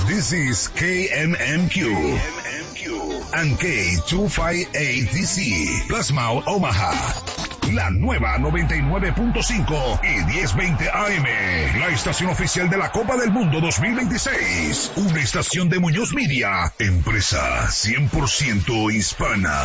This is KMMQ and K258DC, Plasma Omaha. La nueva 99.5 y 1020 AM, la estación oficial de la Copa del Mundo 2026. Una estación de Muñoz Media, empresa 100% hispana.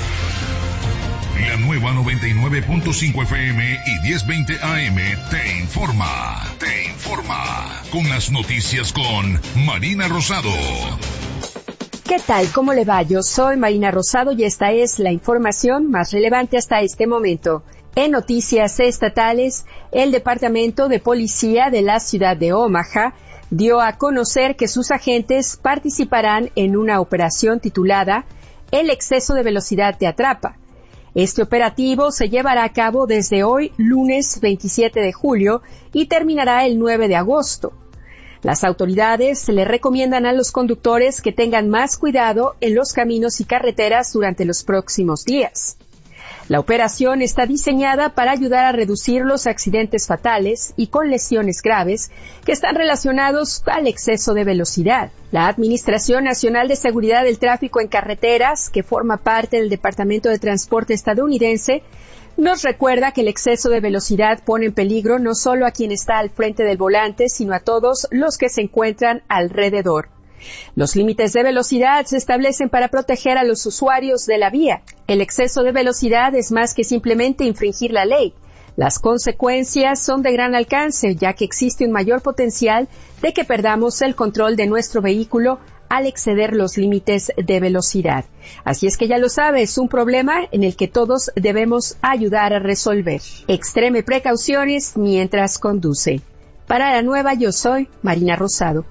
La nueva 99.5 FM y 1020 AM te informa. Con las noticias con Marina Rosado. ¿Qué tal? ¿Cómo le va? Yo soy Marina Rosado y esta es la información más relevante hasta este momento. En noticias estatales, el Departamento de Policía de la ciudad de Omaha dio a conocer que sus agentes participarán en una operación titulada El exceso de velocidad te atrapa. Este operativo se llevará a cabo desde hoy, lunes 27 de julio, y terminará el 9 de agosto. Las autoridades le recomiendan a los conductores que tengan más cuidado en los caminos y carreteras durante los próximos días. La operación está diseñada para ayudar a reducir los accidentes fatales y con lesiones graves que están relacionados al exceso de velocidad. La Administración Nacional de Seguridad del Tráfico en Carreteras, que forma parte del Departamento de Transporte estadounidense, nos recuerda que el exceso de velocidad pone en peligro no solo a quien está al frente del volante, sino a todos los que se encuentran alrededor. Los límites de velocidad se establecen para proteger a los usuarios de la vía. El exceso de velocidad es más que simplemente infringir la ley. Las consecuencias son de gran alcance, ya que existe un mayor potencial de que perdamos el control de nuestro vehículo al exceder los límites de velocidad. Así es que ya lo sabe, es un problema en el que todos debemos ayudar a resolver. Extreme precauciones mientras conduce. Para la nueva, yo soy Marina Rosado.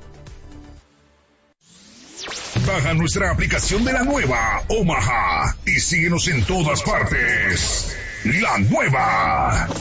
Baja nuestra aplicación de la nueva Omaha y síguenos en todas partes. La nueva.